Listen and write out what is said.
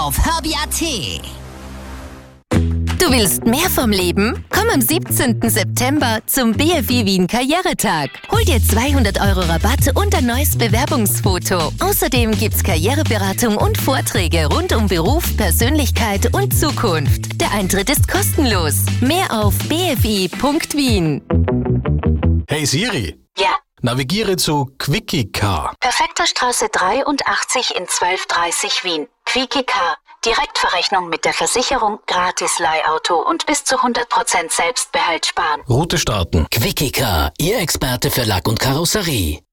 auf herbie.at. Du willst mehr vom Leben? Komm am 17. September zum BFI Wien Karrieretag. Hol dir 200 € Rabatt und ein neues Bewerbungsfoto. Außerdem gibt's Karriereberatung und Vorträge rund um Beruf, Persönlichkeit und Zukunft. Der Eintritt ist kostenlos. Mehr auf bfi.wien. Hey Siri, Ja. navigiere zu Quickie Car. Perfekter Straße 83 in 1230 Wien. Quickie Car. Direktverrechnung mit der Versicherung, gratis Leihauto und bis zu 100% Selbstbehalt sparen. Route starten. Quickie Car, Ihr Experte für Lack und Karosserie.